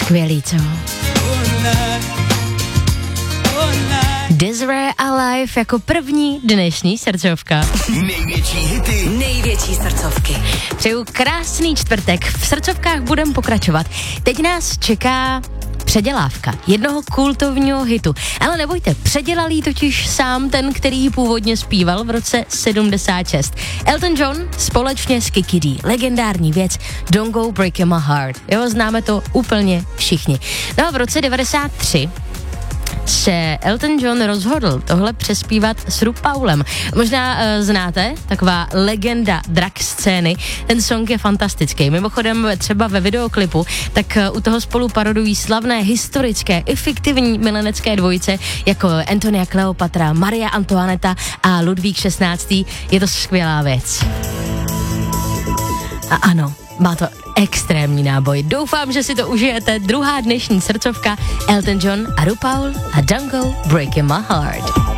Skvělý, co? Desiree Alive jako první dnešní srdcovka. Největší hity, největší srdcovky. Přeju krásný čtvrtek, v srdcovkách budem pokračovat. Teď nás čeká předělávka jednoho kultovního hitu. Ale nebojte, předělal jí totiž sám ten, který ji původně zpíval v roce 76. Elton John společně s Kiki D. Legendární věc Don't Go Breaking My Heart. Jo, známe to úplně všichni. No a v roce 93 se Elton John rozhodl tohle přespívat s RuPaulem. Možná znáte, taková legenda drag scény. Ten song je fantastický. Mimochodem třeba ve videoklipu, tak u toho spolu parodují slavné historické i fiktivní milenecké dvojice jako Antonia Kleopatra, Maria Antoineta a Ludvík XVI. Je to skvělá věc. A ano, má to extrémní náboj. Doufám, že si to užijete. Druhá dnešní srdcovka Elton John a RuPaul a Don't Go Breaking My Heart.